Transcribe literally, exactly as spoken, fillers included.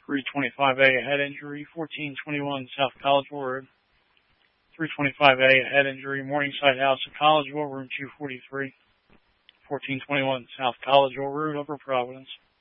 three twenty-five A, a head injury, fourteen twenty-one South Collegeville Road. three twenty-five A, a head injury, Morningside House of Collegeville, room two forty-three. fourteen twenty-one South Collegeville Road, Upper Providence.